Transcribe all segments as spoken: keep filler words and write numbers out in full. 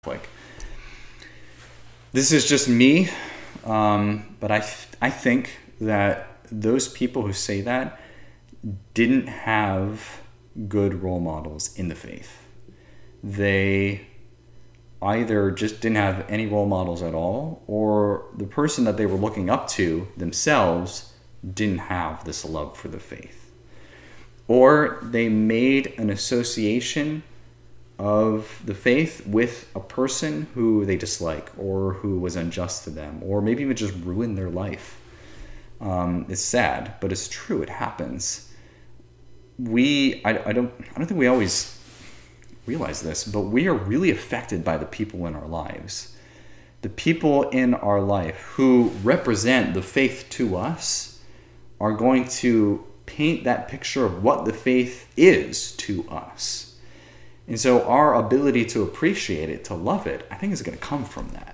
Like, this is just me, um, but I, th- I think that those people who say that didn't have good role models in the faith. They either just didn't have any role models at all, or the person that they were looking up to themselves didn't have this love for the faith. Or they made an association of the faith with a person who they dislike or who was unjust to them, or maybe even just ruined their life. Um, it's sad, but it's true. It happens. We, I, I don't, I don't think we always realize this, but we are really affected by the people in our lives. The people in our life who represent the faith to us are going to paint that picture of what the faith is to us. And so our ability to appreciate it, to love it, I think is going to come from that.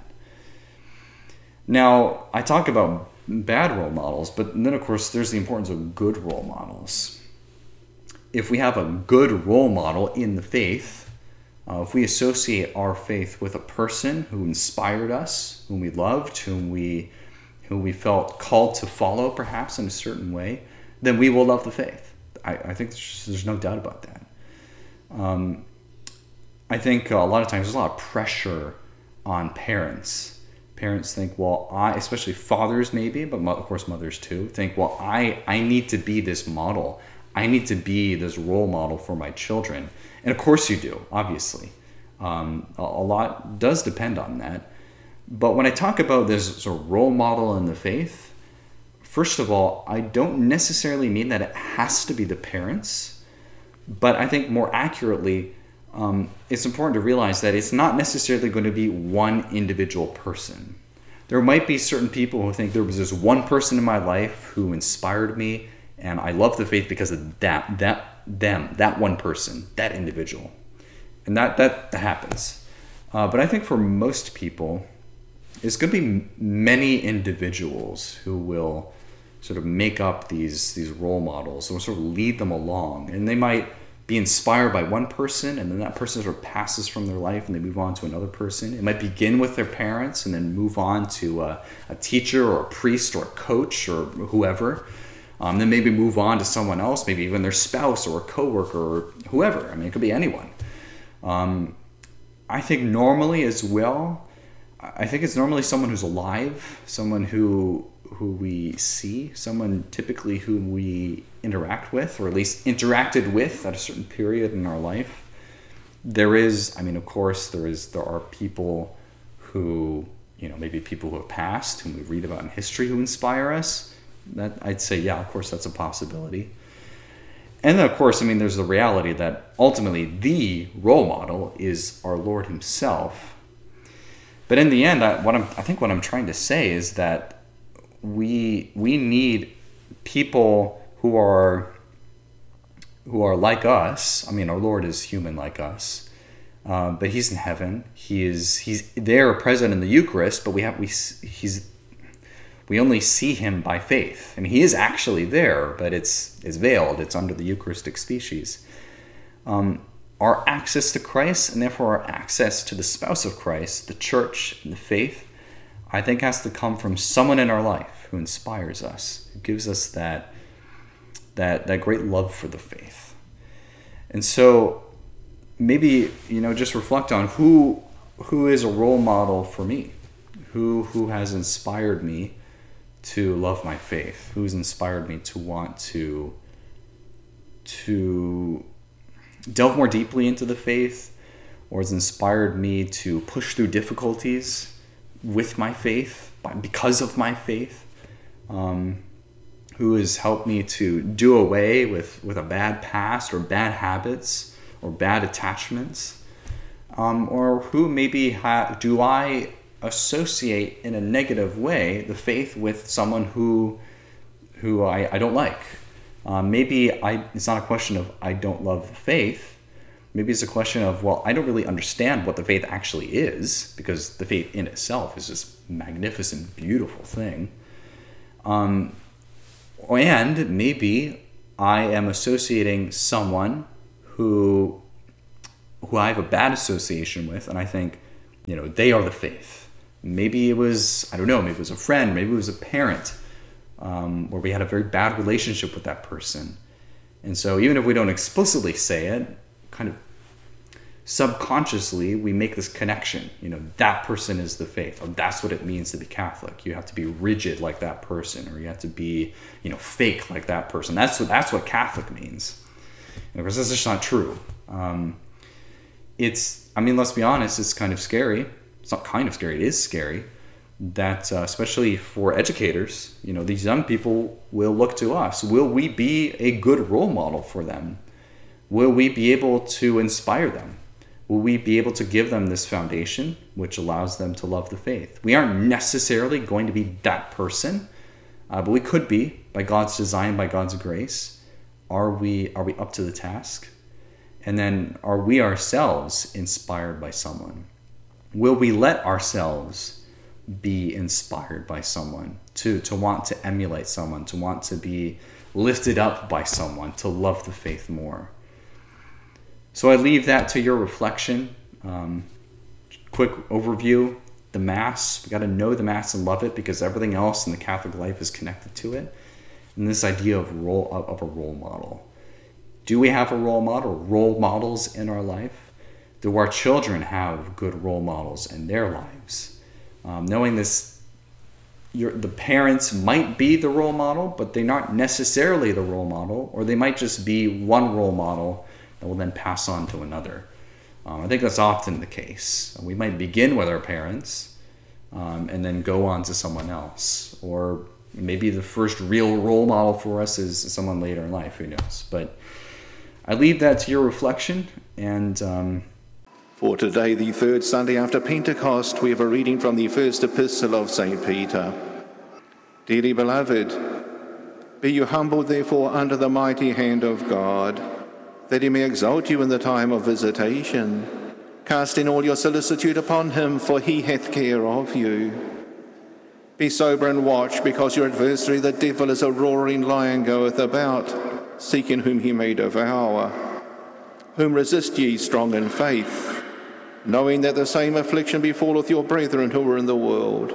Now, I talk about bad role models, but then of course there's the importance of good role models. If we have a good role model in the faith, uh, if we associate our faith with a person who inspired us, whom we loved, whom we, whom we felt called to follow perhaps in a certain way, then we will love the faith. I, I think there's, there's no doubt about that. Um, I think a lot of times there's a lot of pressure on parents. Parents think, well, I, especially fathers maybe, but of course mothers too, think, well, I, I need to be this model. I need to be this role model for my children. And of course you do, obviously. Um, a, a lot does depend on that. But when I talk about this sort of role model in the faith, first of all, I don't necessarily mean that it has to be the parents, but I think more accurately, Um, it's important to realize that it's not necessarily going to be one individual person. There might be certain people who think there was this one person in my life who inspired me, and I love the faith because of that, that, them, that one person, that individual. And that, that, that happens. Uh, but I think for most people, it's going to be many individuals who will sort of make up these, these role models or sort of lead them along. And they might be inspired by one person, and then that person sort of passes from their life and they move on to another person. It might begin with their parents and then move on to a, a teacher or a priest or a coach or whoever. Um, then maybe move on to someone else, maybe even their spouse or a coworker or whoever. I mean, it could be anyone. Um, I think normally as well, I think it's normally someone who's alive, someone who who we see, someone typically who we interact with, or at least interacted with at a certain period in our life. There is, I mean, of course, there is, there are people who, you know, maybe people who have passed, whom we read about in history who inspire us. That I'd say, yeah, of course, that's a possibility. And then, of course, I mean, there's the reality that ultimately the role model is our Lord himself. But in the end, I, what I'm, I think what I'm trying to say is that we we need people who are who are like us. I mean, our Lord is human like us, uh, but he's in heaven. He is he's there, present in the Eucharist, but we have we he's we only see him by faith. I mean, he is actually there, but it's it's veiled. It's under the Eucharistic species. Um, our access to Christ, and therefore our access to the spouse of Christ, the church, and the faith, I think has to come from someone in our life who inspires us, who gives us that, that, that great love for the faith. And so maybe, you know, just reflect on who, who is a role model for me, who, who has inspired me to love my faith, who's inspired me to want to, to delve more deeply into the faith, or has inspired me to push through difficulties with my faith, because of my faith, um, who has helped me to do away with, with a bad past or bad habits or bad attachments, um, or who maybe ha- do I associate in a negative way the faith with someone who who I, I don't like. Um, maybe I, it's not a question of I don't love the faith. Maybe it's a question of, well, I don't really understand what the faith actually is, because the faith in itself is this magnificent, beautiful thing. Um, and maybe I am associating someone who, who I have a bad association with, and I think, you know, they are the faith. Maybe it was, I don't know, maybe it was a friend, maybe it was a parent, um, where we had a very bad relationship with that person. And so even if we don't explicitly say it, kind of subconsciously, we make this connection. You know, that person is the faith. Oh, that's what it means to be Catholic. You have to be rigid like that person, or you have to be, you know, fake like that person. That's what that's what Catholic means. And of course, that's just not true. Um, it's, I mean, let's be honest, it's kind of scary. It's not kind of scary, it is scary that, uh, especially for educators, you know, these young people will look to us. Will we be a good role model for them? Will we be able to inspire them? Will we be able to give them this foundation which allows them to love the faith? We aren't necessarily going to be that person, uh, but we could be, by God's design, by God's grace. Are we, are we up to the task? And then, are we ourselves inspired by someone? Will we let ourselves be inspired by someone, to, to want to emulate someone, to want to be lifted up by someone, to love the faith more? So I leave that to your reflection. Um, quick overview, the Mass. We got to know the Mass and love it, because everything else in the Catholic life is connected to it. And this idea of role of a role model. Do we have a role model, role models in our life? Do our children have good role models in their lives? Um, knowing this, your, the parents might be the role model, but they're not necessarily the role model, or they might just be one role model that will then pass on to another. Um, I think that's often the case. We might begin with our parents um, and then go on to someone else. Or maybe the first real role model for us is someone later in life, who knows. But I leave that to your reflection. And um, for today, the third Sunday after Pentecost, we have a reading from the first epistle of Saint Peter. Dearly beloved, be you humbled therefore under the mighty hand of God, that he may exalt you in the time of visitation, casting all your solicitude upon him, for he hath care of you. Be sober and watch, because your adversary the devil as a roaring lion goeth about, seeking whom he may devour. Whom resist ye strong in faith, knowing that the same affliction befalleth your brethren who are in the world.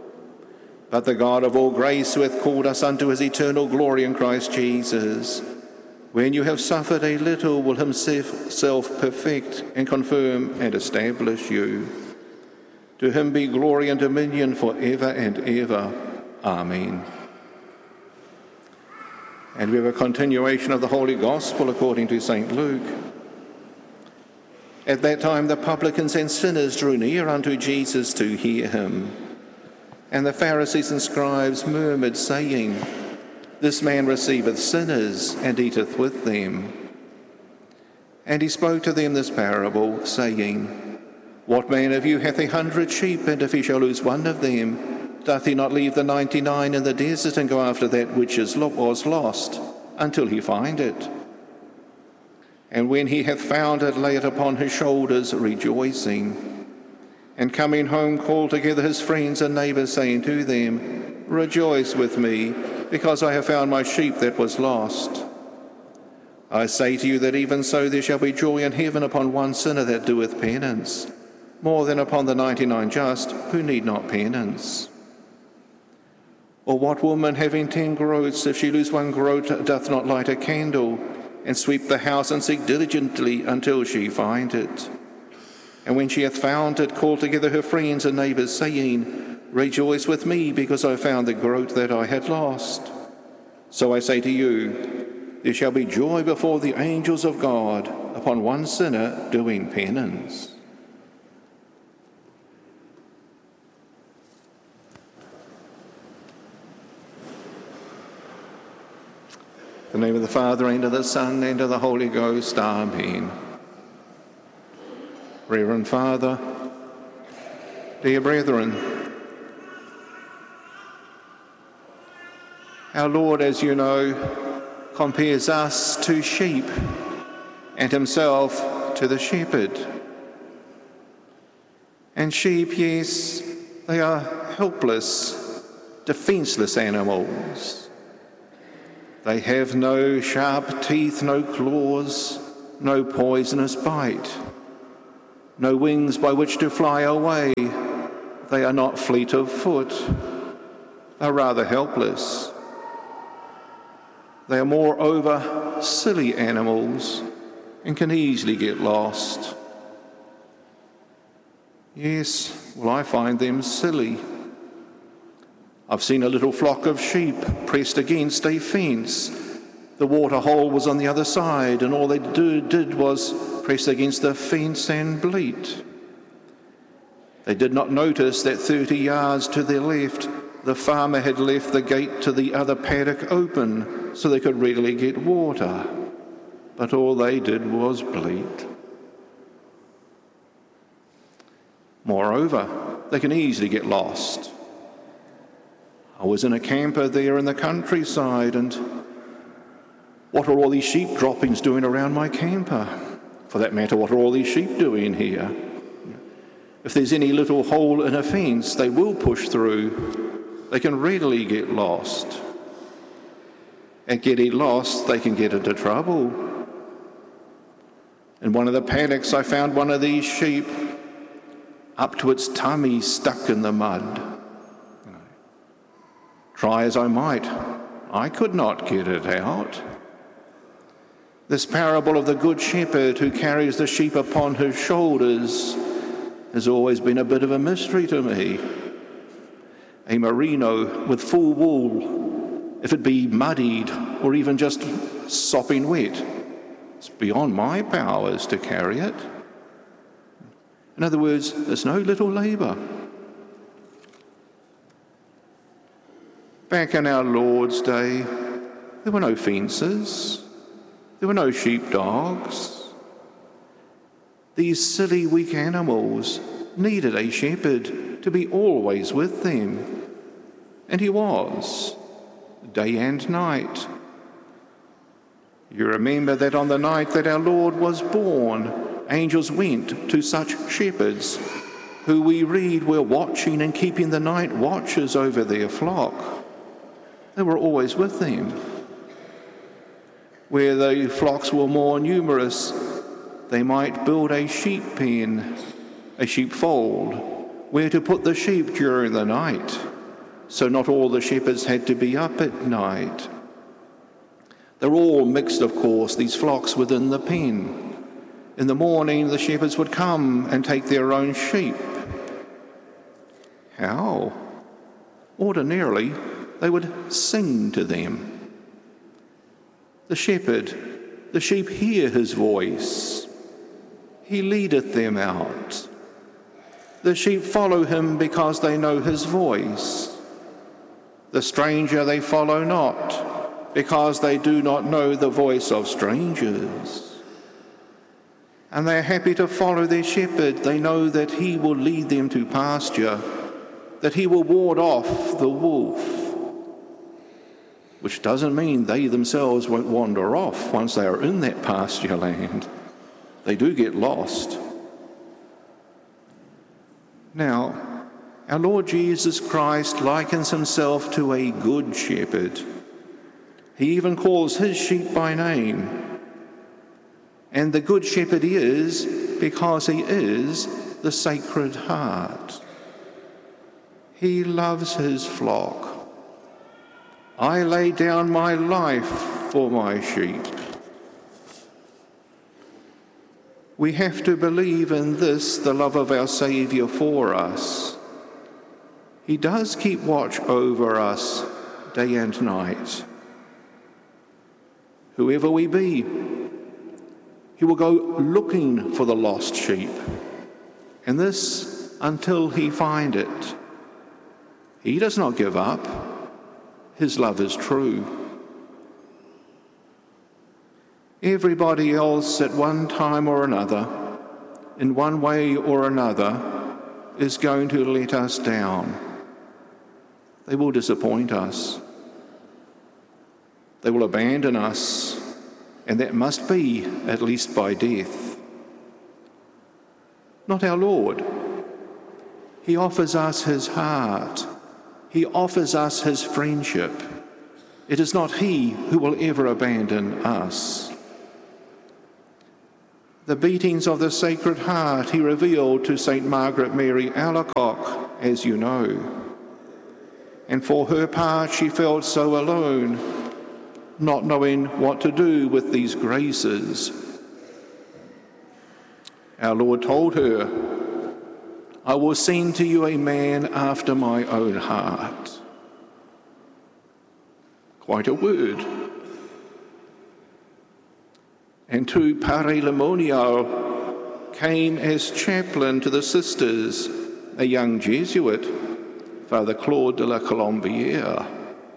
But the God of all grace, who hath called us unto his eternal glory in Christ Jesus, when you have suffered a little, will himself perfect and confirm and establish you. To him be glory and dominion for ever and ever. Amen. And we have a continuation of the Holy Gospel according to Saint Luke. At that time the publicans and sinners drew near unto Jesus to hear him. And the Pharisees and scribes murmured, saying, This man receiveth sinners, and eateth with them. And he spoke to them this parable, saying, What man of you hath a hundred sheep, and if he shall lose one of them, doth he not leave the ninety-nine in the desert, and go after that which is was lost, until he find it? And when he hath found it, lay it upon his shoulders, rejoicing. And coming home, called together his friends and neighbours, saying to them, Rejoice with me, because I have found my sheep that was lost. I say to you that even so there shall be joy in heaven upon one sinner that doeth penance, more than upon the ninety-nine just, who need not penance. Or what woman having ten groats, if she lose one groat, doth not light a candle, and sweep the house, and seek diligently until she find it? And when she hath found it, call together her friends and neighbours, saying, Rejoice with me, because I found the groat that I had lost. So I say to you, there shall be joy before the angels of God upon one sinner doing penance. In the name of the Father, and of the Son, and of the Holy Ghost. Amen. Reverend Father, dear brethren, our Lord, as you know, compares us to sheep and himself to the shepherd. And sheep, yes, they are helpless, defenseless animals. They have no sharp teeth, no claws, no poisonous bite. no wings by which to fly away. They are not fleet of foot, are rather helpless. They are moreover silly animals and can easily get lost. Yes, well, I find them silly. I've seen a little flock of sheep pressed against a fence. The water hole was on the other side, and all they do, did was press against the fence and bleat. They did not notice that thirty yards to their left, the farmer had left the gate to the other paddock open so they could readily get water. But all they did was bleat. Moreover, they can easily get lost. I was in a camper there in the countryside, and what are all these sheep droppings doing around my camper? For that matter, what are all these sheep doing here? If there's any little hole in a fence, they will push through. They can readily get lost. And getting lost, they can get into trouble. In one of the paddocks, I found one of these sheep up to its tummy stuck in the mud. Try as I might, I could not get it out. This parable of the Good Shepherd who carries the sheep upon his shoulders has always been a bit of a mystery to me. A merino with full wool, if it be muddied or even just sopping wet, it's beyond my powers to carry it. In other words, there's no little labour. Back in our Lord's day, there were no fences. There were no sheepdogs. These silly, weak animals needed a shepherd to be always with them. And he was, day and night. You remember that on the night that our Lord was born, angels went to such shepherds who we read were watching and keeping the night watches over their flock. They were always with them. Where the flocks were more numerous, they might build a sheep pen, a sheepfold, where to put the sheep during the night, so not all the shepherds had to be up at night. They're all mixed, of course, these flocks within the pen. In the morning, the shepherds would come and take their own sheep. How? Ordinarily, they would sing to them. The shepherd, the sheep hear his voice. He leadeth them out. The sheep follow him because they know his voice. The stranger they follow not, because they do not know the voice of strangers. And they are happy to follow their shepherd. They know that he will lead them to pasture, that he will ward off the wolf. Which doesn't mean they themselves won't wander off once they are in that pasture land. They do get lost. Now, our Lord Jesus Christ likens himself to a good shepherd. He even calls his sheep by name. And the good shepherd he is because he is the Sacred Heart. He loves his flock. I lay down my life for my sheep. We have to believe in this, the love of our Saviour for us. He does keep watch over us day and night. Whoever we be, he will go looking for the lost sheep, and this until he find it. He does not give up. His love is true. Everybody else at one time or another, in one way or another, is going to let us down. They will disappoint us. They will abandon us, and that must be at least by death. Not our Lord. He offers us his heart. He offers us his friendship. It is not he who will ever abandon us. The beatings of the Sacred Heart he revealed to Saint Margaret Mary Alacoque, as you know. And for her part, she felt so alone, not knowing what to do with these graces. Our Lord told her, "I will send to you a man after my own heart." Quite a word. And to Pare Lemonnier came as chaplain to the sisters a young Jesuit, Father Claude de la Colombière.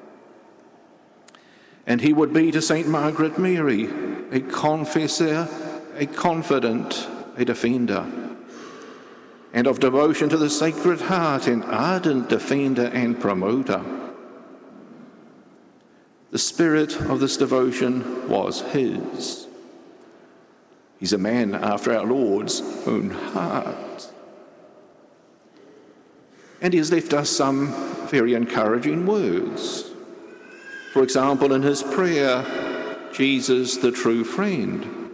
And he would be to Saint Margaret Mary a confessor, a confidant, a defender, and of devotion to the Sacred Heart, an ardent defender and promoter. The spirit of this devotion was his. He's a man after our Lord's own heart. And he has left us some very encouraging words. For example, in his prayer, Jesus, the true friend.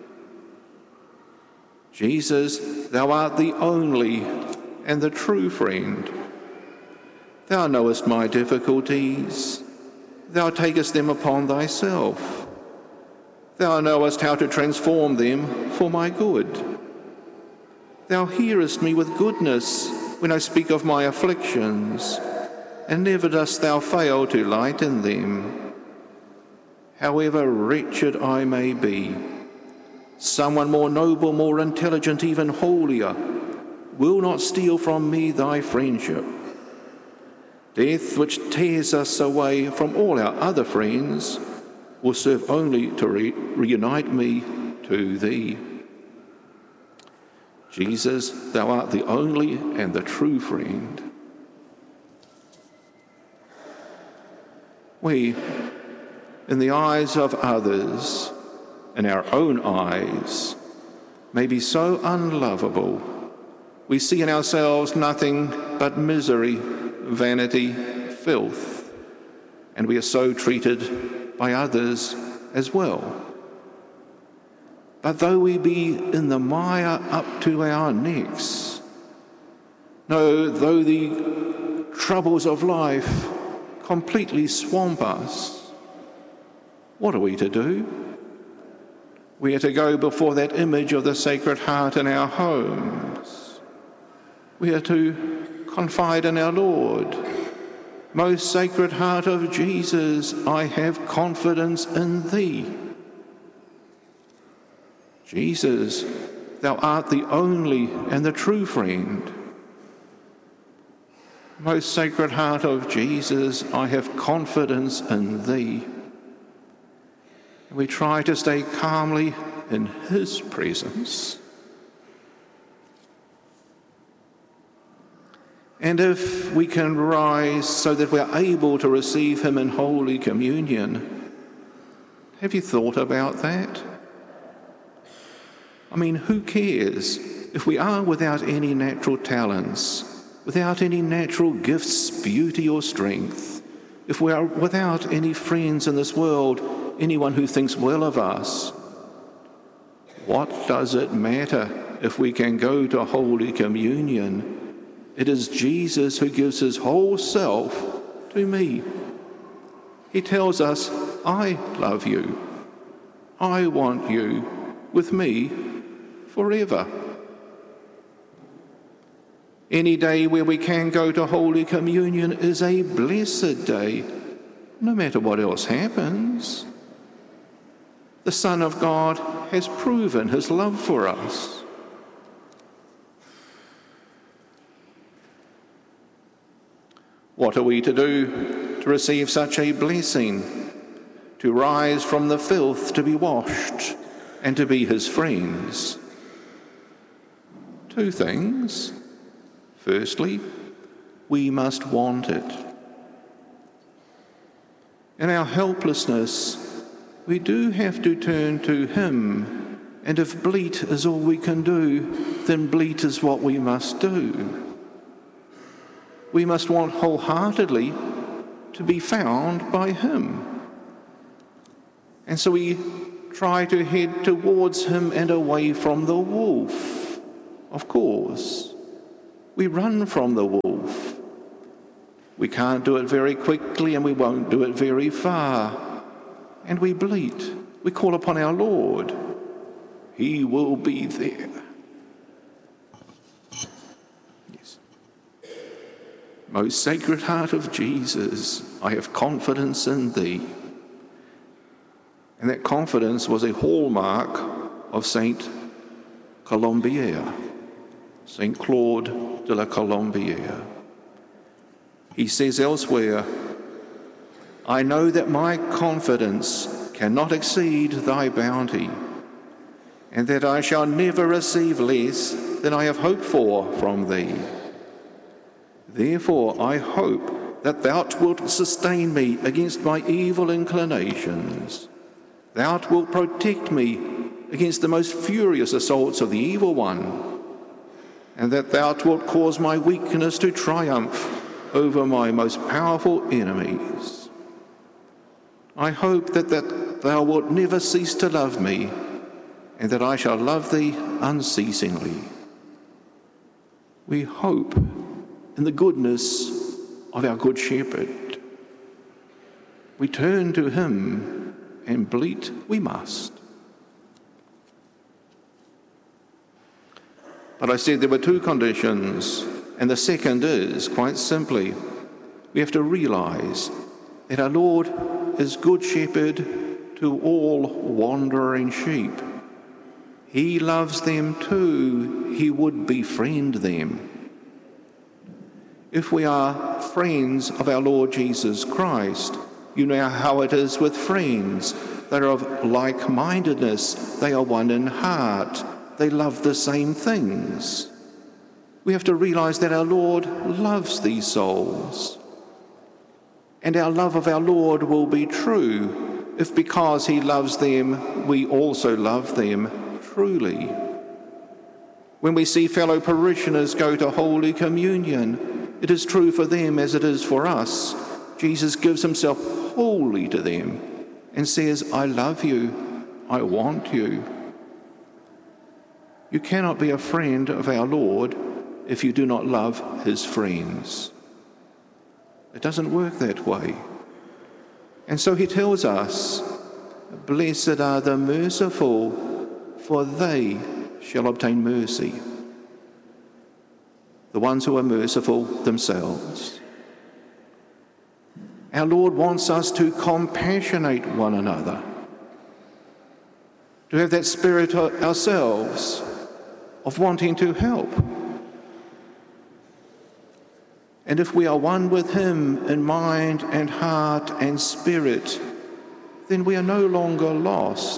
Jesus, thou art the only and the true friend. Thou knowest my difficulties. Thou takest them upon thyself. Thou knowest how to transform them for my good. Thou hearest me with goodness when I speak of my afflictions, and never dost thou fail to lighten them. However wretched I may be, someone more noble, more intelligent, even holier, will not steal from me thy friendship. Death, which tears us away from all our other friends, will serve only to re- reunite me to thee. Jesus, thou art the only and the true friend. We, in the eyes of others, in our own eyes, may be so unlovable. We see in ourselves nothing but misery, vanity, filth, and we are so treated by others as well. But though we be in the mire up to our necks, no, though the troubles of life completely swamp us, what are we to do? We are to go before that image of the Sacred Heart in our homes. We are to confide in our Lord. Most Sacred Heart of Jesus, I have confidence in thee. Jesus, thou art the only and the true friend. Most Sacred Heart of Jesus, I have confidence in thee. We try to stay calmly in his presence. And if we can rise so that we're able to receive him in Holy Communion, have you thought about that? I mean, who cares if we are without any natural talents, without any natural gifts, beauty or strength, if we are without any friends in this world, anyone who thinks well of us? What does it matter if we can go to Holy Communion? It is Jesus who gives his whole self to me. He tells us, I love you. I want you with me forever. Any day where we can go to Holy Communion is a blessed day, no matter what else happens. The Son of God has proven his love for us. What are we to do to receive such a blessing? To rise from the filth, to be washed, and to be his friends? Two things. Firstly, we must want it. In our helplessness, we do have to turn to him, and if bleat is all we can do, then bleat is what we must do. We must want wholeheartedly to be found by him. And so we try to head towards him and away from the wolf. Of course, we run from the wolf. We can't do it very quickly and we won't do it very far. And we bleat. We call upon our Lord. He will be there. Yes. Most Sacred Heart of Jesus, I have confidence in thee. And that confidence was a hallmark of Saint Colombière, Saint Claude de la Colombière. He says elsewhere, I know that my confidence cannot exceed thy bounty, and that I shall never receive less than I have hoped for from thee. Therefore I hope that thou wilt sustain me against my evil inclinations. Thou wilt protect me against the most furious assaults of the evil one, and that thou wilt cause my weakness to triumph over my most powerful enemies. I hope that, that thou wilt never cease to love me, and that I shall love thee unceasingly. We hope in the goodness of our Good Shepherd. We turn to him and bleat we must. But I said there were two conditions, and the second is, quite simply, we have to realize that our Lord is Good Shepherd to all wandering sheep. He loves them too. He would befriend them. If we are friends of our Lord Jesus Christ, you know how it is with friends. They are of like-mindedness. They are one in heart. They love the same things. We have to realize that our Lord loves these souls. And our love of our Lord will be true if, because he loves them, we also love them truly. When we see fellow parishioners go to Holy Communion, it is true for them as it is for us. Jesus gives himself wholly to them and says, I love you, I want you. You cannot be a friend of our Lord if you do not love his friends. It doesn't work that way. And so he tells us, blessed are the merciful, for they shall obtain mercy. The ones who are merciful themselves. Our Lord wants us to compassionate one another, to have that spirit ourselves of wanting to help. And if we are one with him in mind and heart and spirit, then we are no longer lost.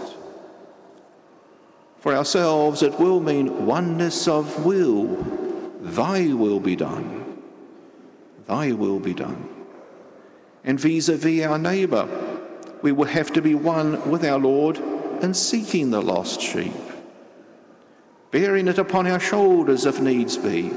For ourselves, it will mean oneness of will. Thy will be done. Thy will be done. And vis-a-vis our neighbour, we will have to be one with our Lord in seeking the lost sheep, bearing it upon our shoulders if needs be.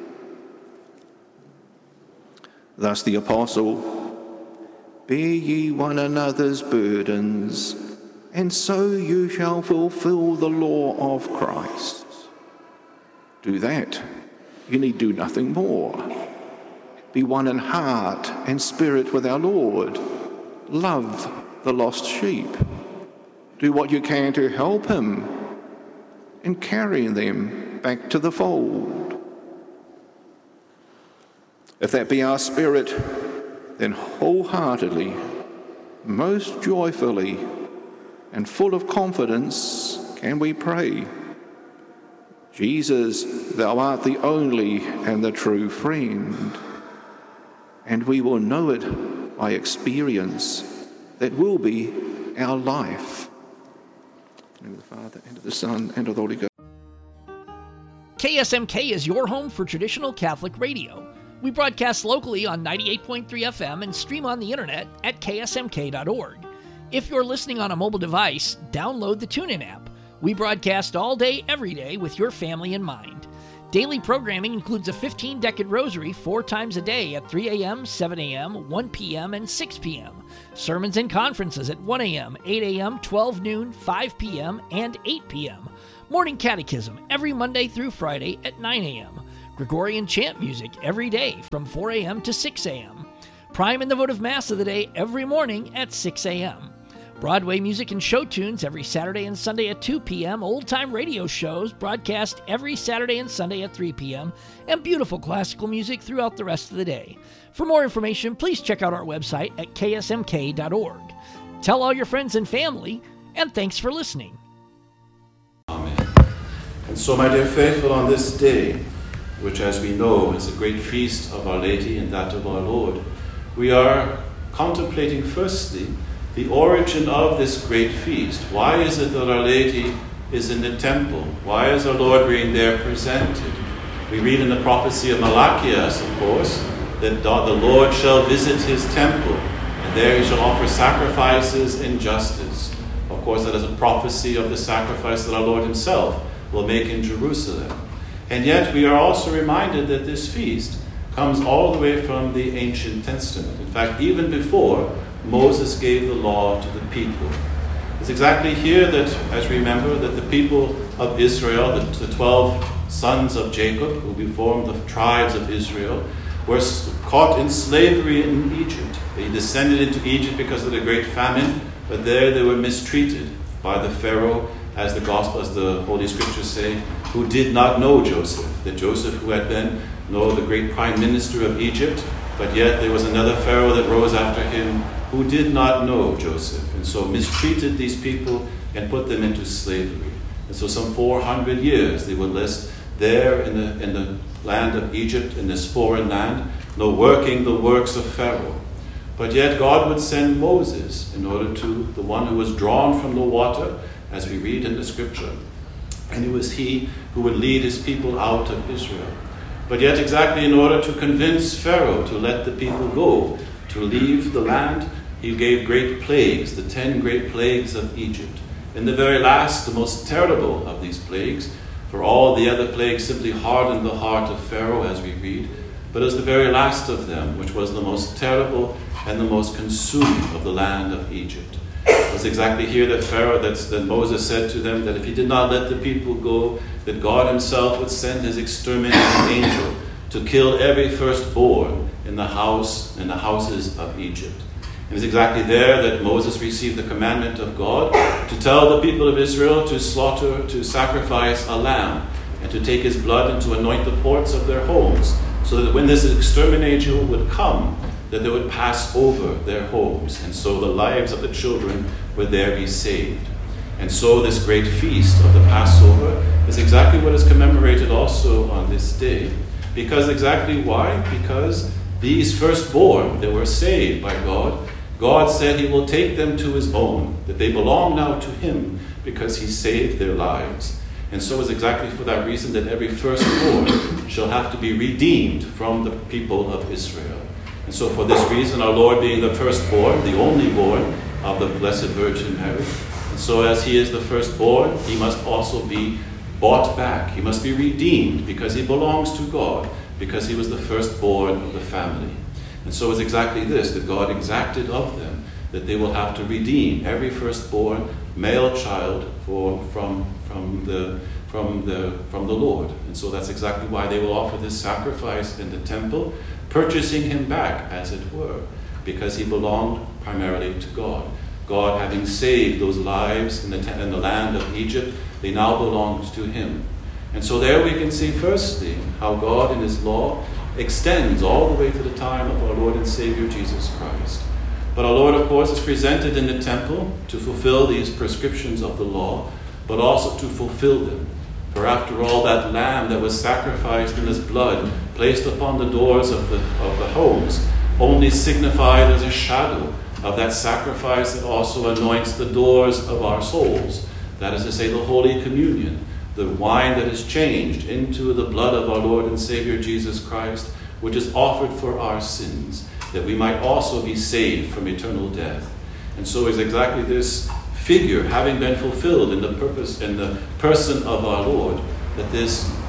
Thus the apostle, bear ye one another's burdens, and so you shall fulfill the law of Christ. Do that. You need do nothing more. Be one in heart and spirit with our Lord. Love the lost sheep. Do what you can to help him in carrying them back to the fold. If that be our spirit, then wholeheartedly, most joyfully, and full of confidence can we pray, Jesus, thou art the only and the true friend. And we will know it by experience. That will be our life. In the name of the Father, and of the Son, and of the Holy Ghost. K S M K is your home for traditional Catholic radio. We broadcast locally on ninety-eight point three F M and stream on the internet at K S M K dot org. If you're listening on a mobile device, download the TuneIn app. We broadcast all day, every day with your family in mind. Daily programming includes a fifteen-decade rosary four times a day at three a.m., seven a.m., one p.m., and six p.m. Sermons and conferences at one a.m., eight a.m., twelve noon, five p.m., and eight p.m. Morning catechism every Monday through Friday at nine a.m. Gregorian chant music every day from four a.m. to six a.m. Prime and the votive Mass of the day every morning at six a.m. Broadway music and show tunes every Saturday and Sunday at two p.m., old-time radio shows broadcast every Saturday and Sunday at three p.m., and beautiful classical music throughout the rest of the day. For more information, please check out our website at k s m k dot org. Tell all your friends and family, and thanks for listening. Amen. And so, my dear faithful, on this day, which as we know is a great feast of Our Lady and that of our Lord, we are contemplating firstly the origin of this great feast. Why is it that Our Lady is in the temple? Why is our Lord being there presented? We read in the prophecy of Malachias, of course, that the Lord shall visit his temple, and there he shall offer sacrifices in justice. Of course, that is a prophecy of the sacrifice that our Lord himself will make in Jerusalem. And yet we are also reminded that this feast comes all the way from the ancient Testament. In fact, even before Moses gave the law to the people. It's exactly here that, as we remember, that the people of Israel, the, the twelve sons of Jacob, who formed the tribes of Israel, were caught in slavery in Egypt. They descended into Egypt because of the great famine, but there they were mistreated by the Pharaoh, as the Gospel, as the Holy Scriptures say, who did not know Joseph. That Joseph, who had been, know, the great prime minister of Egypt, but yet there was another Pharaoh that rose after him who did not know Joseph, and so mistreated these people and put them into slavery. And so some four hundred years they were left there in the, in the land of Egypt, in this foreign land, no working the works of Pharaoh. But yet God would send Moses in order to, the one who was drawn from the water, as we read in the scripture, and it was he who would lead his people out of Israel. But yet exactly in order to convince Pharaoh to let the people go, to leave the land, he gave great plagues, the ten great plagues of Egypt. In the very last, the most terrible of these plagues, for all the other plagues simply hardened the heart of Pharaoh, as we read, but as the very last of them, which was the most terrible and the most consuming of the land of Egypt. It was exactly here that Pharaoh, that, that Moses said to them that if he did not let the people go, that God himself would send his exterminating angel to kill every firstborn in the house, in the houses of Egypt. It was exactly there that Moses received the commandment of God to tell the people of Israel to slaughter, to sacrifice a lamb, and to take his blood and to anoint the ports of their homes, so that when this exterminator would come, that they would pass over their homes, and so the lives of the children would there be saved. And so this great feast of the Passover is exactly what is commemorated also on this day. Because exactly why? Because these firstborn that were saved by God, God said he will take them to his own, that they belong now to him because he saved their lives. And so it's exactly for that reason that every firstborn shall have to be redeemed from the people of Israel. And so for this reason, our Lord being the firstborn, the only born of the Blessed Virgin Mary, and so as he is the firstborn, he must also be bought back. He must be redeemed because he belongs to God, because he was the firstborn of the family. And so it's exactly this that God exacted of them, that they will have to redeem every firstborn male child for, from, from, the, from, the, from the Lord. And so that's exactly why they will offer this sacrifice in the temple, purchasing him back, as it were, because he belonged primarily to God. God having saved those lives in the, te- in the land of Egypt, they now belonged to him. And so there we can see firstly how God in his law extends all the way to the time of our Lord and Savior Jesus Christ. But our Lord, of course, is presented in the temple to fulfill these prescriptions of the law, but also to fulfill them. For after all, that lamb that was sacrificed and his blood placed upon the doors of the, of the homes only signified as a shadow of that sacrifice that also anoints the doors of our souls. That is to say, the Holy Communion, the wine that is changed into the blood of our Lord and Savior Jesus Christ, which is offered for our sins, that we might also be saved from eternal death. And so is exactly this figure having been fulfilled in the purpose, in the person of our Lord, that this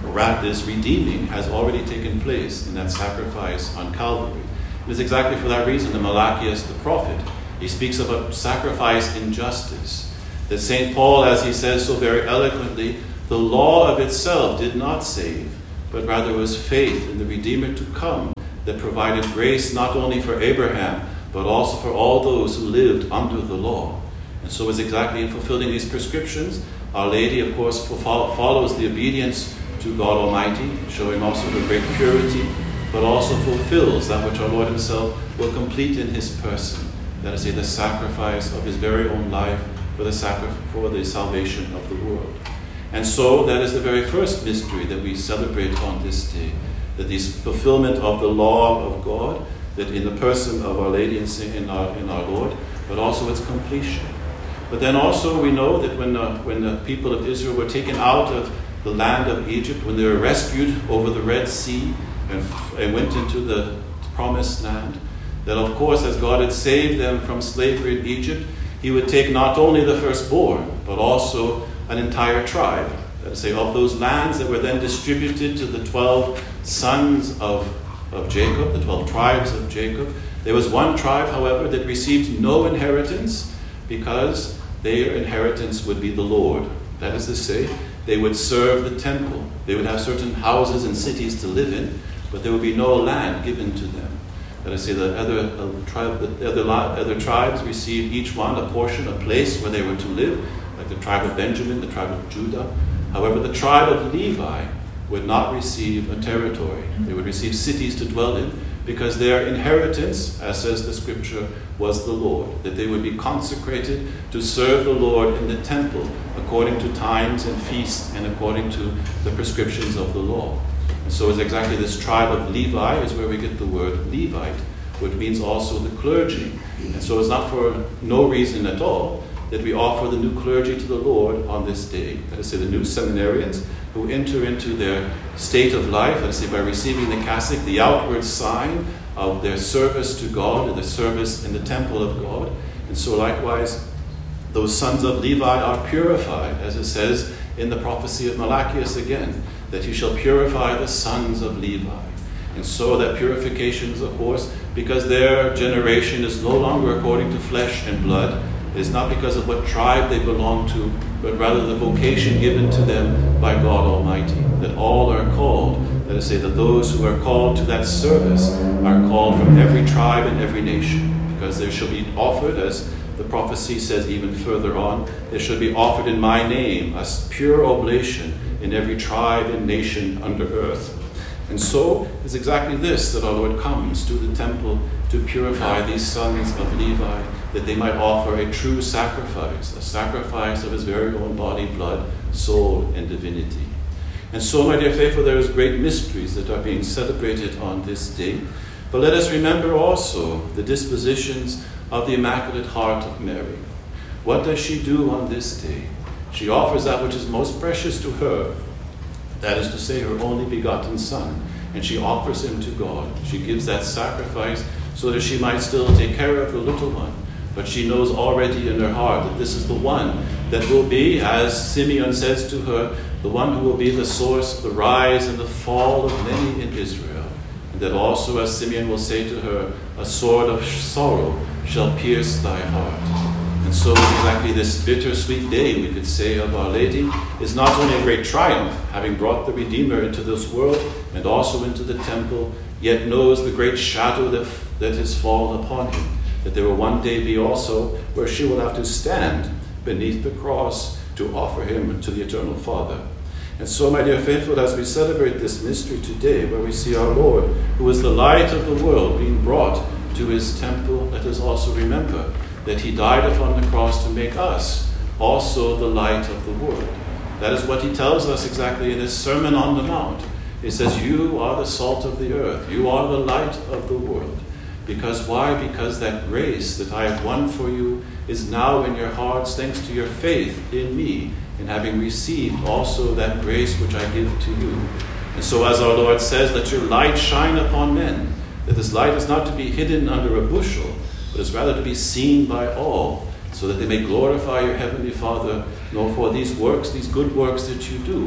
Rather, this redeeming has already taken place in that sacrifice on Calvary. It is exactly for that reason that Malachias the prophet, he speaks of a sacrifice in justice. That Saint Paul, as he says so very eloquently, the law of itself did not save, but rather was faith in the Redeemer to come that provided grace not only for Abraham, but also for all those who lived under the law. And so is exactly in fulfilling these prescriptions, Our Lady, of course, follows the obedience to God Almighty, showing also her great purity, but also fulfills that which our Lord himself will complete in his person. That is, say, the sacrifice of his very own life for the sacri- for the salvation of the world. And so that is the very first mystery that we celebrate on this day, that this fulfillment of the law of God, that in the person of Our Lady and in our, in our Lord, but also its completion. But then also we know that when the, when the people of Israel were taken out of the land of Egypt, when they were rescued over the Red Sea and, and went into the promised land, that of course as God had saved them from slavery in Egypt, he would take not only the firstborn, but also an entire tribe, that is, say, of those lands that were then distributed to the twelve sons of, of Jacob, the twelve tribes of Jacob. There was one tribe, however, that received no inheritance because their inheritance would be the Lord. That is to say, they would serve the temple. They would have certain houses and cities to live in, but there would be no land given to them. That is to say, the other, uh, tribe, the other, other tribes received each one a portion, a place where they were to live, like the tribe of Benjamin, the tribe of Judah. However, the tribe of Levi would not receive a territory. They would receive cities to dwell in, because their inheritance, as says the scripture, was the Lord, that they would be consecrated to serve the Lord in the temple according to times and feasts and according to the prescriptions of the law. And so it's exactly this tribe of Levi is where we get the word Levite, which means also the clergy. And so it's not for no reason at all that we offer the new clergy to the Lord on this day. That is, say, the new seminarians who enter into their state of life, that is, say, by receiving the cassock, the outward sign of their service to God and the service in the temple of God. And so likewise, those sons of Levi are purified, as it says in the prophecy of Malachias again, that he shall purify the sons of Levi. And so that purification is, of course, because their generation is no longer according to flesh and blood. It is not because of what tribe they belong to, but rather the vocation given to them by God Almighty, that all are called. Let us say that those who are called to that service are called from every tribe and every nation, because there shall be offered, as the prophecy says even further on, there shall be offered in my name a pure oblation in every tribe and nation under earth. And so it's exactly this that our Lord comes to the temple to purify these sons of Levi, that they might offer a true sacrifice, a sacrifice of his very own body, blood, soul, and divinity. And so, my dear faithful, there is great mysteries that are being celebrated on this day. But let us remember also the dispositions of the Immaculate Heart of Mary. What does she do on this day? She offers that which is most precious to her, that is to say, her only begotten Son, and she offers him to God. She gives that sacrifice so that she might still take care of her little one. But she knows already in her heart that this is the one that will be, as Simeon says to her, the one who will be the source, the rise and the fall of many in Israel. And that also, as Simeon will say to her, a sword of sorrow shall pierce thy heart. And so exactly this bittersweet day, we could say, of Our Lady is not only a great triumph, having brought the Redeemer into this world and also into the temple, yet knows the great shadow that, that has fallen upon him, that there will one day be also where she will have to stand beneath the cross to offer him to the Eternal Father. And so, my dear faithful, as we celebrate this mystery today, where we see our Lord, who is the light of the world, being brought to his temple, let us also remember that he died upon the cross to make us also the light of the world. That is what he tells us exactly in his Sermon on the Mount. He says, you are the salt of the earth. You are the light of the world. Because why? Because that grace that I have won for you is now in your hearts, thanks to your faith in me, in having received also that grace which I give to you. And so as our Lord says, let your light shine upon men, that this light is not to be hidden under a bushel, but is rather to be seen by all, so that they may glorify your heavenly Father, nor for these works, these good works that you do,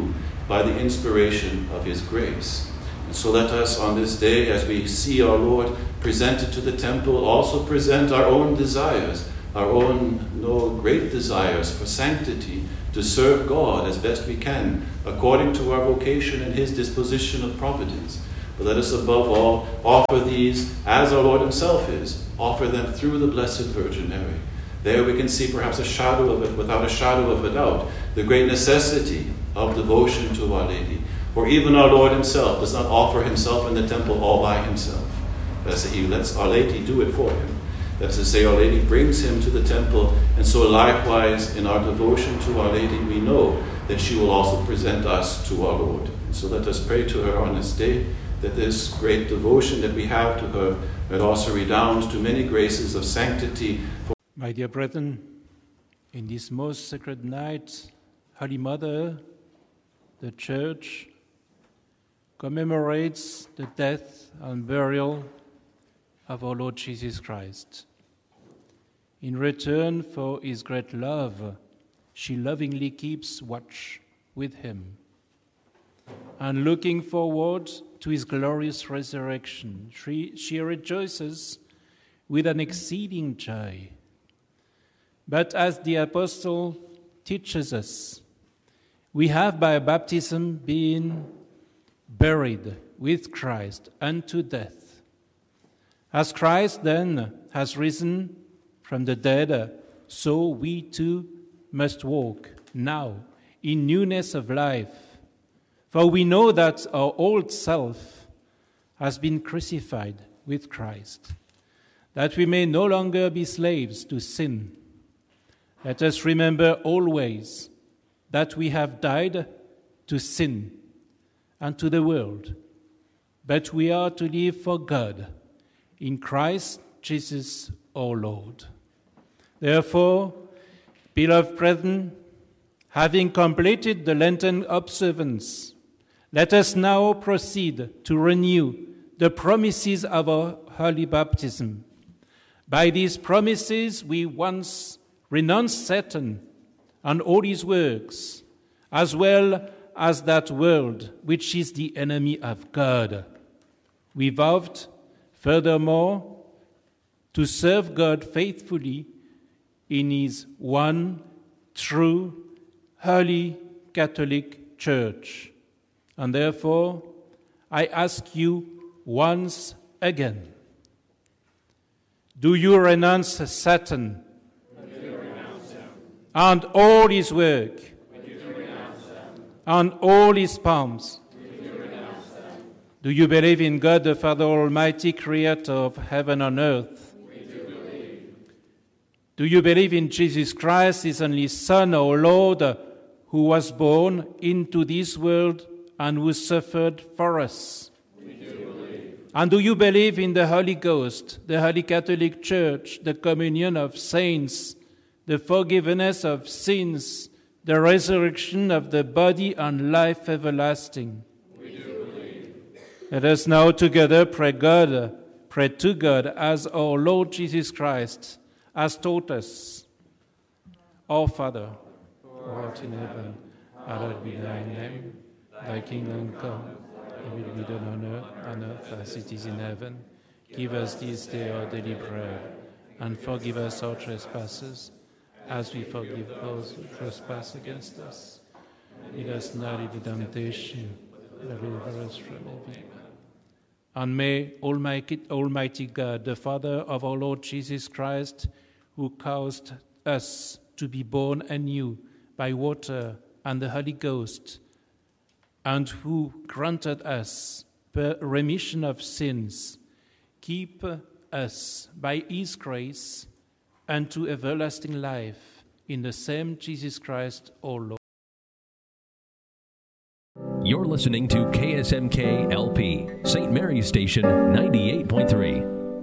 by the inspiration of his grace. And so let us on this day, as we see our Lord presented to the temple, also present our own desires, our own no, great desires for sanctity, to serve God as best we can, according to our vocation and his disposition of providence. But let us above all offer these as our Lord himself is, offer them through the Blessed Virgin Mary. There we can see perhaps a shadow of it, without a shadow of a doubt, the great necessity of devotion to Our Lady. For even our Lord himself does not offer himself in the temple all by himself. That's he lets Our Lady do it for him. That's to say, Our Lady brings him to the temple, and so likewise in our devotion to Our Lady we know that she will also present us to our Lord. And so let us pray to her on this day, that this great devotion that we have to her might also redound to many graces of sanctity. My dear brethren, in this most sacred night, Holy Mother, the Church, commemorates the death and burial of our Lord Jesus Christ. In return for his great love, she lovingly keeps watch with him. And looking forward to his glorious resurrection, she, she rejoices with an exceeding joy. But as the apostle teaches us, we have by baptism been buried with Christ unto death. As Christ then has risen from the dead, so we too must walk now in newness of life. For we know that our old self has been crucified with Christ, that we may no longer be slaves to sin. Let us remember always that we have died to sin and to the world, but we are to live for God in Christ Jesus our Lord. Therefore, beloved brethren, having completed the Lenten observance, let us now proceed to renew the promises of our holy baptism. By these promises we once renounced Satan and all his works, as well as that world which is the enemy of God. We vowed, furthermore, to serve God faithfully in his one, true, holy Catholic Church. And therefore, I ask you once again, do you renounce Satan and all his work and all his palms? Do you believe in God the Father Almighty, creator of heaven and earth? Do you believe in Jesus Christ, his only Son, our Lord, who was born into this world and who suffered for us? We do believe. And do you believe in the Holy Ghost, the Holy Catholic Church, the communion of saints, the forgiveness of sins, the resurrection of the body and life everlasting? We do believe. Let us now together pray God, pray to God as our Lord Jesus Christ has taught us. Our Father, who art in heaven, hallowed be thy name. Thy kingdom come, thy will be done on earth, on earth as it is in heaven. Give us this day our daily bread, and forgive us our trespasses, as we forgive those who trespass against us. Lead us not into temptation, but deliver us from evil. And may Almighty, Almighty God, the Father of our Lord Jesus Christ, who caused us to be born anew by water and the Holy Ghost, and who granted us remission of sins, keep us by his grace unto everlasting life, in the same Jesus Christ our Lord. You're listening to K S M K L P, Saint Mary's Station, ninety-eight point three.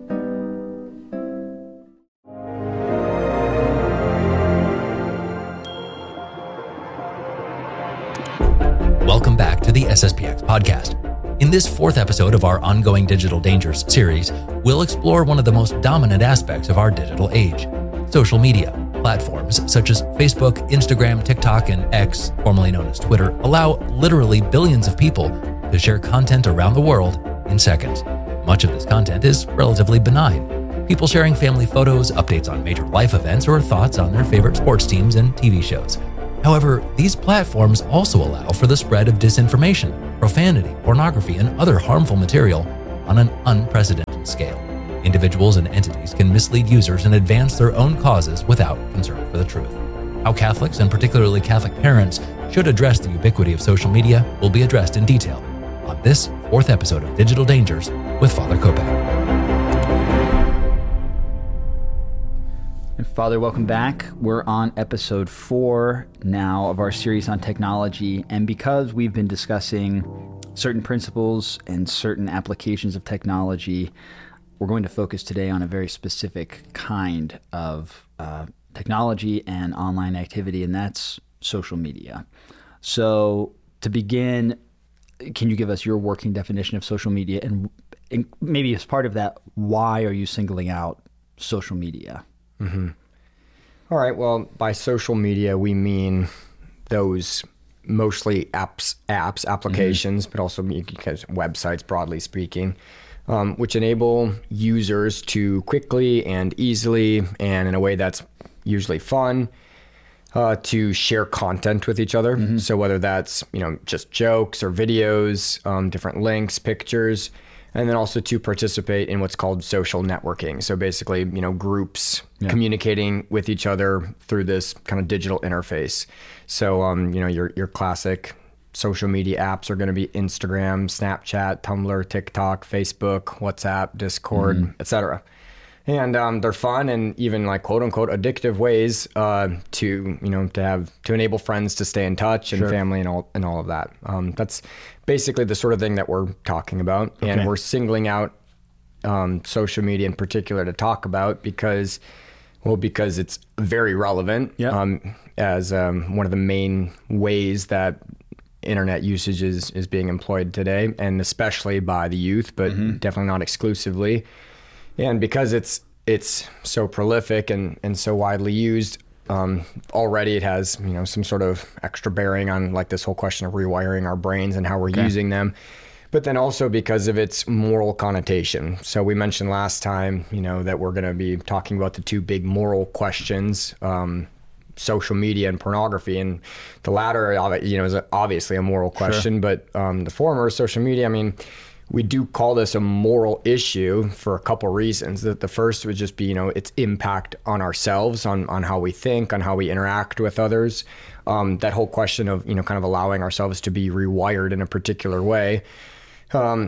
Welcome back to the S S P X podcast. In this fourth episode of our ongoing Digital Dangers series, we'll explore one of the most dominant aspects of our digital age, social media, Platforms such as Facebook, Instagram, TikTok, and X, formerly known as Twitter, allow literally billions of people to share content around the world in seconds. Much of this content is relatively benign. People sharing family photos, updates on major life events, or thoughts on their favorite sports teams and T V shows. However, these platforms also allow for the spread of disinformation, profanity, pornography, and other harmful material on an unprecedented scale. Individuals and entities can mislead users and advance their own causes without concern for the truth. How Catholics, and particularly Catholic parents, should address the ubiquity of social media will be addressed in detail on this fourth episode of Digital Dangers with Father Kopak. Father, welcome back. We're on episode four now of our series on technology, and because we've been discussing certain principles and certain applications of technology, we're going to focus today on a very specific kind of uh, technology and online activity, and that's social media. So to begin, can you give us your working definition of social media, and, and maybe as part of that, why are you singling out social media? Mm-hmm. All right. Well, by social media, we mean those mostly apps, apps, applications, mm-hmm. but also because websites, broadly speaking, um, which enable users to quickly and easily, and in a way that's usually fun, uh, to share content with each other. Mm-hmm. So whether that's, you know, just jokes or videos, um, different links, pictures, and then also to participate in what's called social networking. So basically, you know, groups yeah. communicating with each other through this kind of digital interface. So, um, you know, your your classic social media apps are going to be Instagram, Snapchat, Tumblr, TikTok, Facebook, WhatsApp, Discord, mm-hmm. et cetera. And um, they're fun and even like quote unquote addictive ways uh, to, you know, to have, to enable friends to stay in touch and sure. family and all, and all of that. Um, that's basically the sort of thing that we're talking about. Okay. And we're singling out um, social media in particular to talk about because, well, because it's very relevant yep. um, as um, one of the main ways that internet usage is, is being employed today, and especially by the youth, but mm-hmm. definitely not exclusively. And because it's it's so prolific and, and so widely used, um, already it has, you know, some sort of extra bearing on like this whole question of rewiring our brains and how we're okay. using them. But then also because of its moral connotation. So we mentioned last time, you know, that we're going to be talking about the two big moral questions, um, social media and pornography. And the latter, you know, is obviously a moral question, sure. but um, the former, social media, I mean, we do call this a moral issue for a couple reasons. That the first would just be, you know, its impact on ourselves, on, on how we think, on how we interact with others. Um, that whole question of, you know, kind of allowing ourselves to be rewired in a particular way. Um,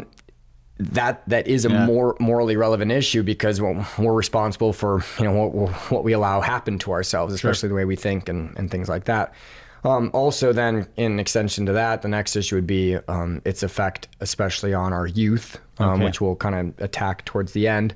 that that is a yeah. more morally relevant issue because well, we're responsible for, you know, what, what we allow happen to ourselves, especially sure. the way we think and, and things like that. Um, also then, in extension to that, the next issue would be um, its effect, especially on our youth, um, okay. which we'll kind of attack towards the end.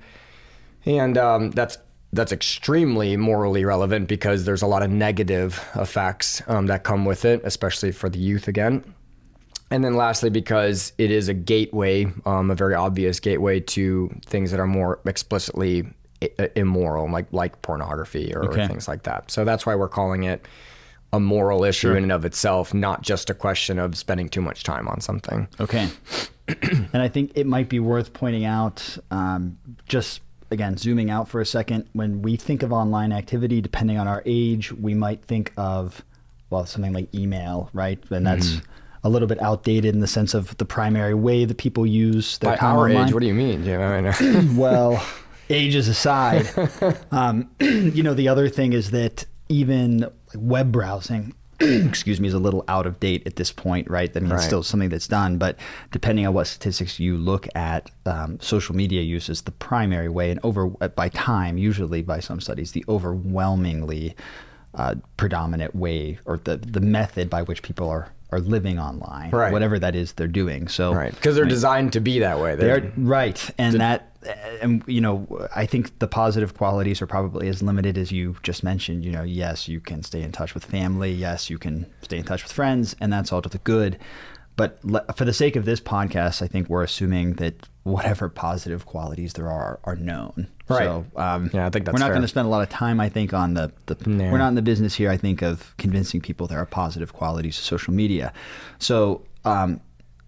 And um, that's that's extremely morally relevant because there's a lot of negative effects um, that come with it, especially for the youth again. And then lastly, because it is a gateway, um, a very obvious gateway to things that are more explicitly I- immoral, like like pornography or, okay. or things like that. So that's why we're calling it a moral issue sure. in and of itself, not just a question of spending too much time on something. Okay. And I think it might be worth pointing out, um, just again, zooming out for a second, when we think of online activity, depending on our age, we might think of, well, something like email, right? And that's mm-hmm. a little bit outdated in the sense of the primary way that people use their By time our online. age, what do you mean, Jim? I mean, well, ages aside, um, you know, the other thing is that even web browsing, excuse me, is a little out of date at this point, right? I mean, right. it's still something that's done, but depending on what statistics you look at, um, social media use is the primary way, and over by time, usually by some studies, the overwhelmingly uh, predominant way, or the the method by which people are are living online, right. whatever that is they're doing. So right, because they're right. designed to be that way. They're, they're right, and did, that. And, you know, I think the positive qualities are probably as limited as you just mentioned. You know, yes, you can stay in touch with family. Yes, you can stay in touch with friends, and that's all to the good. but le- for the sake of this podcast, I think we're assuming that whatever positive qualities there are are known. Right. So, um, yeah, I think that's we're not fair. going to spend a lot of time, I think, on the, the Yeah. we're not in the business here, I think, of convincing people there are positive qualities of social media. So, um,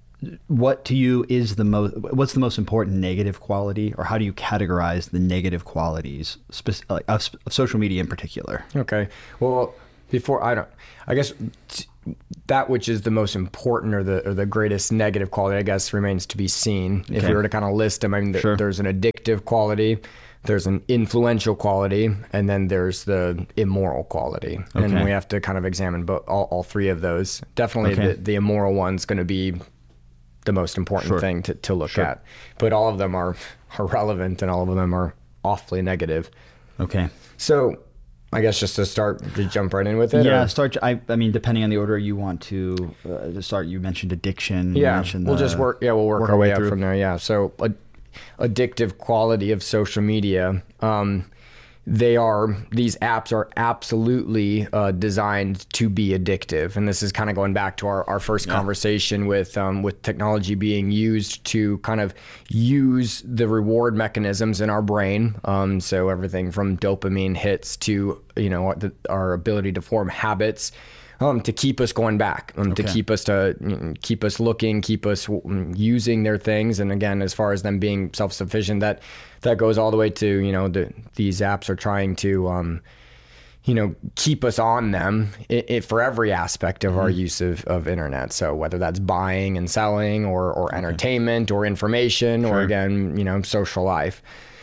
what to you is the most, what's the most important negative quality, or how do you categorize the negative qualities spec- like, of, of social media in particular? Okay. Well, before I don't, I guess t- that which is the most important or the or the greatest negative quality, I guess, remains to be seen. If Okay. we were to kind of list them, I mean, th- Sure. there's an addictive quality, there's an influential quality, and then there's the immoral quality. Okay. And we have to kind of examine both, all, all three of those. Definitely Okay. the, the immoral one's going to be the most important Sure. thing to, to look Sure. at. But all of them are, are relevant, and all of them are awfully negative. Okay. So I guess just to start, to jump right in with it? Yeah, or? start. I, I mean, depending on the order you want to, uh, to start. You mentioned addiction. You Yeah, mentioned we'll the- just work. Yeah, we'll work, work our our way, way up through. from there. Yeah. So, ad- addictive quality of social media. Um, they are these apps are absolutely uh, designed to be addictive, and this is kind of going back to our, our first Yeah. conversation with um, with technology being used to kind of use the reward mechanisms in our brain. Um, so everything from dopamine hits to you know the, our ability to form habits. Um, to keep us going back, um, to Okay. keep us to mm, keep us looking, keep us mm, using their things, and again, as far as them being self-sufficient, that that goes all the way to you know the, these apps are trying to um, you know keep us on them it, it, for every aspect of our use of, of internet. So whether that's buying and selling, or or entertainment, or information, or Sure. again you know social life.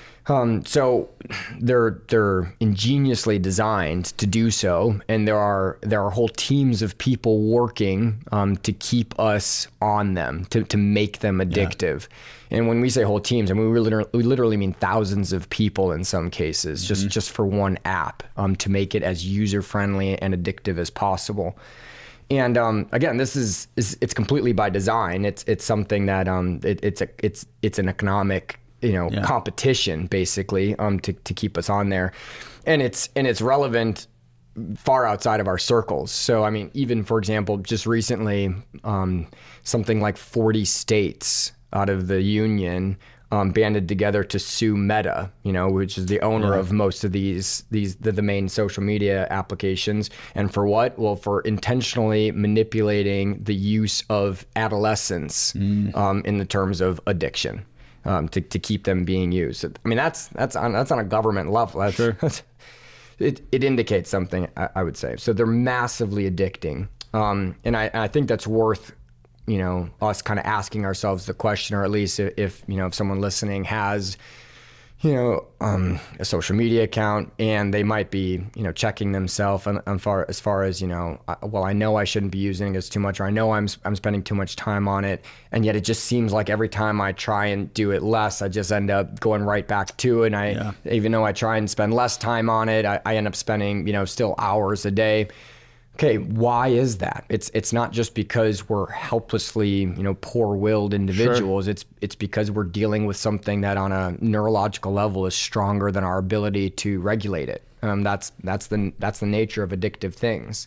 Um, so they're they're ingeniously designed to do so, and there are there are whole teams of people working um, to keep us on them, to, to make them addictive. And when we say whole teams, I mean we literally, we literally mean thousands of people in some cases, just just for one app, um, to make it as user friendly and addictive as possible. And um, again, this is, is it's completely by design. It's it's something that um, it, it's a it's it's an economic you know Yeah. competition basically um to, to keep us on there, and it's and it's relevant far outside of our circles. So I mean, even for example, just recently um something like forty states out of the union um banded together to sue Meta, you know which is the owner Yeah. of most of these these the, the main social media applications. And for what? Well, for intentionally manipulating the use of adolescents um in the terms of addiction. Um, to, to keep them being used. I mean, that's that's on that's on a government level. That's, Sure. that's, it it indicates something, I, I would say. So they're massively addicting, um, and I I think that's worth you know us kind of asking ourselves the question, or at least if, if you know if someone listening has you know um, a social media account, and they might be you know checking themselves on, on far as far as you know I, well I know I shouldn't be using this too much, or I know I'm I'm spending too much time on it, and yet it just seems like every time I try and do it less, I just end up going right back to it. And I Yeah. even though I try and spend less time on it, I, I end up spending you know still hours a day. Okay, why is that? It's it's not just because we're helplessly, you know, poor-willed individuals. It's it's because we're dealing with something that on a neurological level is stronger than our ability to regulate it. Um, that's that's the that's the nature of addictive things.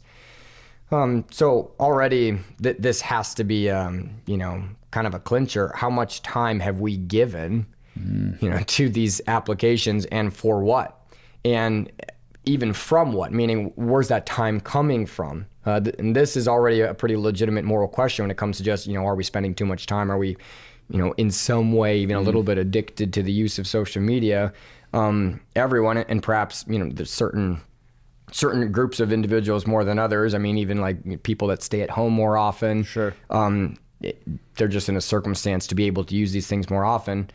Um, so already th- this has to be, um, you know, kind of a clincher. How much time have we given, mm. you know, to these applications, and for what? And even from what? Meaning, where's that time coming from? Uh, th- and this is already a pretty legitimate moral question when it comes to just, you know, are we spending too much time? Are we, you know, in some way even a little bit addicted to the use of social media? Um, everyone, and perhaps, you know, there's certain certain groups of individuals more than others. I mean, even like people that stay at home more often. Sure. Um, it, they're just in a circumstance to be able to use these things more often.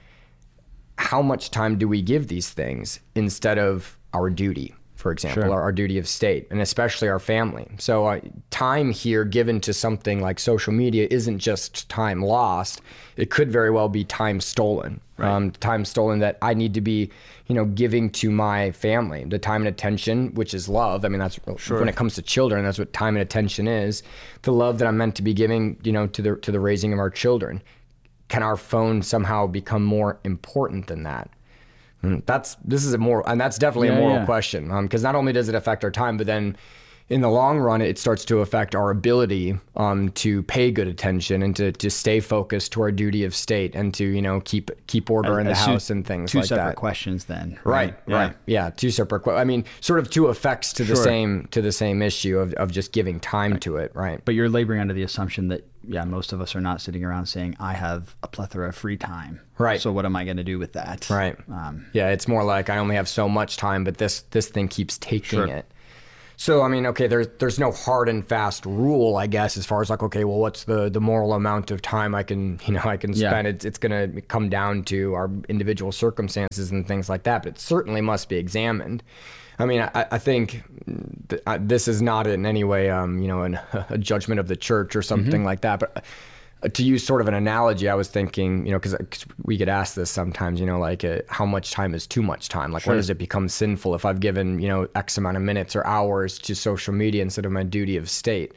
How much time do we give these things instead of our duty? For example, Sure. our, our duty of state, and especially our family. So uh, time here given to something like social media isn't just time lost. It could very well be time stolen. Right. Um, time stolen that I need to be, you know, giving to my family. The time and attention, which is love. I mean, that's Sure. when it comes to children, that's what time and attention is. The love that I'm meant to be giving, you know, to the to the raising of our children. Can our phone somehow become more important than that? That's this is a more and that's definitely Yeah, a moral yeah. question, because um, not only does it affect our time, but then in the long run, it starts to affect our ability um, to pay good attention and to, to stay focused to our duty of state and to, you know, keep keep order in the house and things like that. Two separate questions then. Right, right. right. Yeah, two separate que- I mean, sort of two effects to the Sure. same to the same issue of, of just giving time Right. to it, right? But you're laboring under the assumption that, yeah, most of us are not sitting around saying, I have a plethora of free time. Right. So what am I going to do with that? Right. Um, Yeah, it's more like I only have so much time, but this this thing keeps taking Sure. it. So, I mean, okay, there's there's no hard and fast rule, I guess, as far as like, okay, well, what's the, the moral amount of time I can, you know, I can Yeah. spend? It's, it's going to come down to our individual circumstances and things like that, but it certainly must be examined. I mean, I, I think th- I, this is not in any way, um, you know, an, a judgment of the church or something Mm-hmm. like that, but to use sort of an analogy, I was thinking, you know, because we get asked this sometimes, you know, like uh, how much time is too much time? Like, Sure. when does it become sinful if I've given, you know, X amount of minutes or hours to social media instead of my duty of state?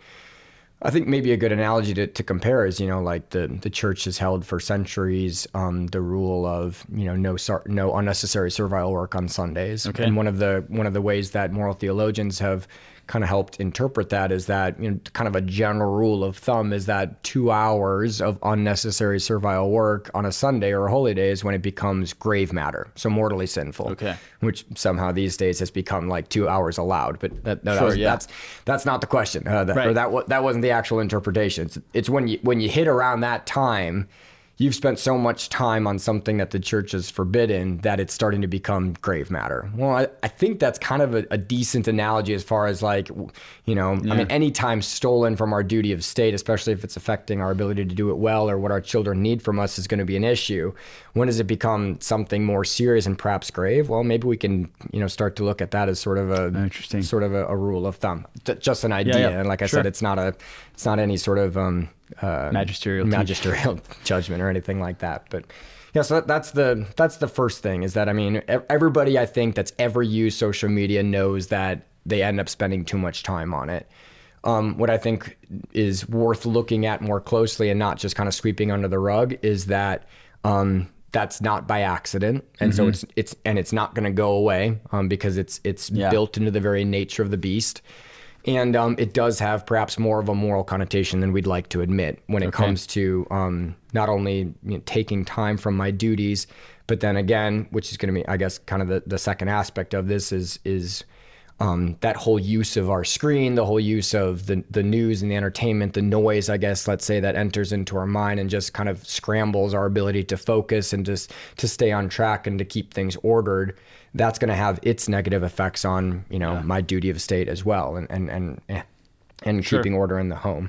I think maybe a good analogy to, to compare is, you know, like the, the church has held for centuries um, the rule of, you know, no sar- no unnecessary servile work on Sundays. Okay. And one of the one of the ways that moral theologians have kind of helped interpret that is that, you know, kind of a general rule of thumb is that two hours of unnecessary servile work on a Sunday or a holy day is when it becomes grave matter, so mortally sinful. Okay. Which somehow these days has become like two hours allowed, but that, that Sure, was, yeah. that's that's not the question. Uh, that, Right. Or that wa- that wasn't the actual interpretation. It's, it's when you when you hit around that time, you've spent so much time on something that the church has forbidden that it's starting to become grave matter. Well, I, I think that's kind of a, a decent analogy as far as like, you know, I mean, any time stolen from our duty of state, especially if it's affecting our ability to do it well or what our children need from us, is going to be an issue. When does it become something more serious and perhaps grave? Well, maybe we can, you know, start to look at that as sort of a Interesting. sort of a, a rule of thumb, J- just an idea. yeah. And like I Sure. said, it's not a, it's not any sort of um, uh, Magisterial teaching. magisterial judgment or anything like that. But yeah, so that, that's the that's the first thing is that, I mean, ev- everybody I think that's ever used social media knows that they end up spending too much time on it. Um, what I think is worth looking at more closely and not just kind of sweeping under the rug is that um, that's not by accident, and so it's it's and it's not going to go away um, because it's it's Yeah. built into the very nature of the beast. And um, it does have perhaps more of a moral connotation than we'd like to admit when it Okay. comes to um, not only, you know, taking time from my duties, but then again, which is going to be, I guess, kind of the, the second aspect of this is is um, that whole use of our screen, the whole use of the the news and the entertainment, the noise, I guess, let's say, that enters into our mind and just kind of scrambles our ability to focus and just to stay on track and to keep things ordered. That's going to have its negative effects on, you know, my duty of state as well, and and and eh, and Sure. keeping order in the home.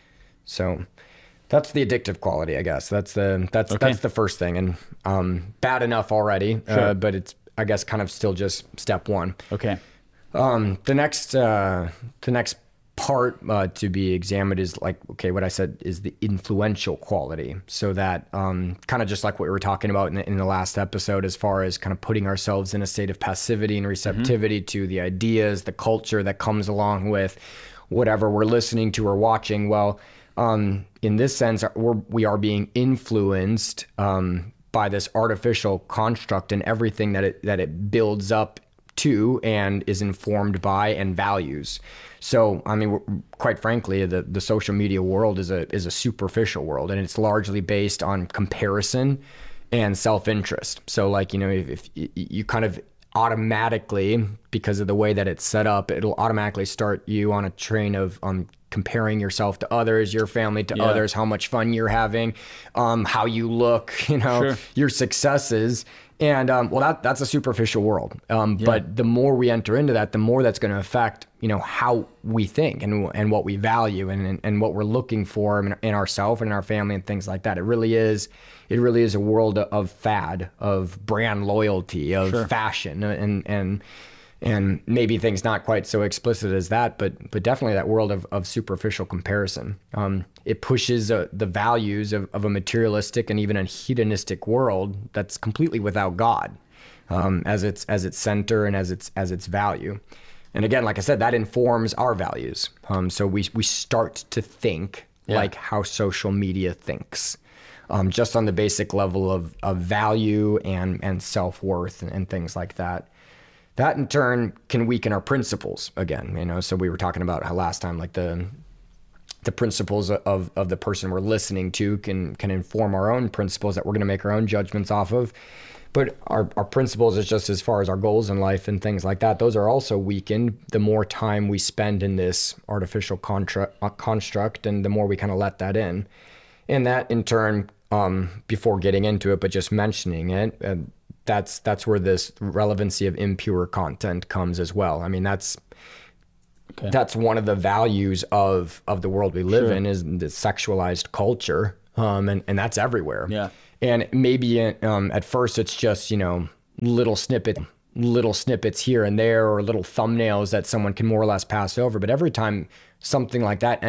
So that's the addictive quality, I guess. That's the that's Okay. that's the first thing, and um, bad enough already, Sure. uh, but it's, I guess, kind of still just step one. Okay. Um, the next uh, the next part uh, to be examined is like, okay, what I said is the influential quality. So that um, kind of just like what we were talking about in the, in the last episode, as far as kind of putting ourselves in a state of passivity and receptivity to the ideas, the culture that comes along with whatever we're listening to or watching. Well, um, in this sense, we're, we are being influenced um, by this artificial construct and everything that it that it builds up to and is informed by and values. So, I mean, we're- quite frankly, the, the social media world is a is a superficial world, and it's largely based on comparison and self-interest. So, like, you know, if, if y- you kind of automatically, because of the way that it's set up, it'll automatically start you on a train of um, comparing yourself to others, your family to Yeah. others, how much fun you're having, um, how you look, you know, Sure. your successes. And um, well, that that's a superficial world. Um, But the more we enter into that, the more that's going to affect, you know, how we think and and what we value and and, and what we're looking for in, in ourselves and in our family and things like that. It really is, it really is a world of fad, of brand loyalty, of Sure. fashion, and and and maybe things not quite so explicit as that, but but definitely that world of, of superficial comparison. Um, it pushes uh, the values of, of a materialistic and even a hedonistic world that's completely without God um, as its as its center and as its as its value. And again, like I said, that informs our values. Um, so we we start to think Yeah. like how social media thinks, um, just on the basic level of, of value and and self-worth and, and things like that. that in turn can weaken our principles again, you know. So we were talking about how last time, like the the principles of, of the person we're listening to can can inform our own principles that we're going to make our own judgments off of. But our, our principles is just as far as our goals in life and things like that. Those are also weakened the more time we spend in this artificial contra- uh, construct, and the more we kind of let that in. And that in turn, um, before getting into it, but just mentioning it, uh, that's that's where this relevancy of impure content comes as well. I mean, that's okay. that's one of the values of of the world we live sure. in, is the sexualized culture, um, and and that's everywhere. Yeah. And maybe um, at first it's just, you know, little snippet, little snippets here and there, or little thumbnails that someone can more or less pass over. But every time something like that